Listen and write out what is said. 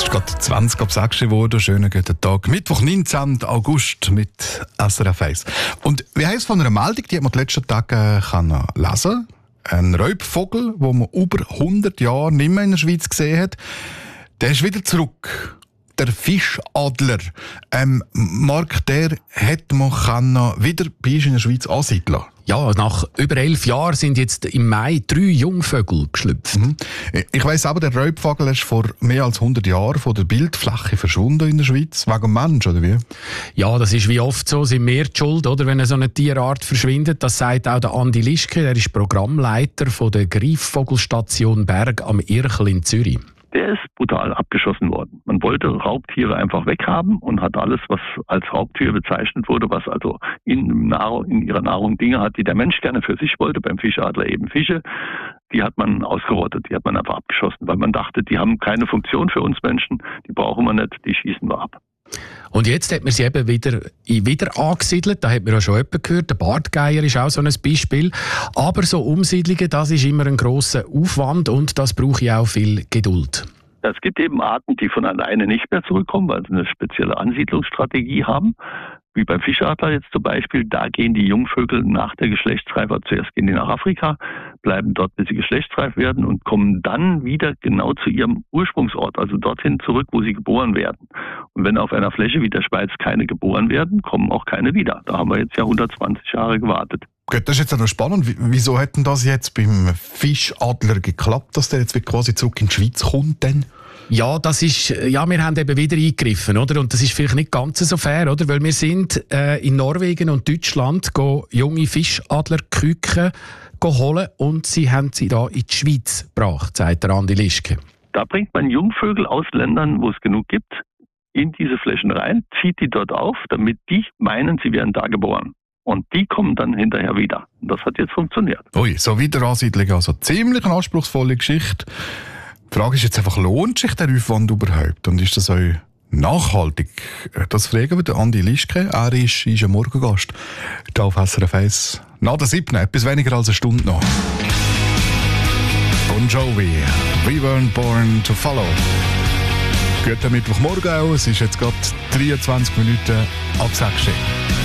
Es ist gerade 20 ab 6 geworden. Schönen guten Tag. Mittwoch, 19. August mit SRF 1. Und wie heisst von einer Meldung, die hat man die letzten Tage lesen. Ein Räubvogel, den man über 100 Jahre nicht mehr in der Schweiz gesehen hat, der ist wieder zurück. Der Fischadler. Marc, der hätte man wieder bei uns in der Schweiz ansiedeln. Ja, nach über 11 Jahren sind jetzt im Mai 3 Jungvögel geschlüpft. Ich weiss aber, der Räubvogel ist vor mehr als 100 Jahren von der Bildfläche verschwunden in der Schweiz. Wegen dem Mensch, oder wie? Ja, das ist wie oft so, sind wir die Schuld, oder, wenn so eine Tierart verschwindet. Das sagt auch der Andi Lischke, der ist Programmleiter von der Greifvogelstation Berg am Irchel in Zürich. Der ist brutal abgeschossen worden. Man wollte Raubtiere einfach weghaben und hat alles, was als Raubtier bezeichnet wurde, was also in ihrer Nahrung Dinge hat, die der Mensch gerne für sich wollte, beim Fischadler eben Fische, die hat man ausgerottet, die hat man einfach abgeschossen, weil man dachte, die haben keine Funktion für uns Menschen, die brauchen wir nicht, die schießen wir ab. Und jetzt hat man sie eben wieder angesiedelt. Da hat man ja schon jemanden gehört. Der Bartgeier ist auch so ein Beispiel. Aber so Umsiedlungen, das ist immer ein grosser Aufwand und das braucht ja auch viel Geduld. Es gibt eben Arten, die von alleine nicht mehr zurückkommen, weil sie eine spezielle Ansiedlungsstrategie haben. Wie beim Fischadler jetzt zum Beispiel, da gehen die Jungvögel nach der Geschlechtsreife, zuerst gehen die nach Afrika, bleiben dort, bis sie geschlechtsreif werden und kommen dann wieder genau zu ihrem Ursprungsort, also dorthin zurück, wo sie geboren werden. Und wenn auf einer Fläche wie der Schweiz keine geboren werden, kommen auch keine wieder. Da haben wir jetzt ja 120 Jahre gewartet. Gut, das ist jetzt auch noch spannend. Wieso hat denn das jetzt beim Fischadler geklappt, dass der jetzt quasi zurück in die Schweiz kommt denn? Ja, wir haben eben wieder eingegriffen, oder? Und das ist vielleicht nicht ganz so fair, oder? Weil wir sind in Norwegen und Deutschland junge Fischadlerküken holen und sie haben sie da in die Schweiz gebracht, sagt der Andi Lischke. Da bringt man Jungvögel aus Ländern, wo es genug gibt, in diese Flächen rein, zieht die dort auf, damit die meinen, sie wären da geboren. Und die kommen dann hinterher wieder. Und das hat jetzt funktioniert. Ui, so Wiederansiedlung, also ziemlich eine anspruchsvolle Geschichte. Die Frage ist jetzt einfach, lohnt sich der Aufwand überhaupt? Und ist das auch nachhaltig? Das fragen wir den Andi Lischke. Er ist ein Morgengast hier auf SRF 1. Nach der 7. etwas weniger als eine Stunde noch. Bon Jovi, We Weren't Born to Follow. Guten Mittwochmorgen auch. Es ist jetzt gerade 23 Minuten ab 6 Uhr.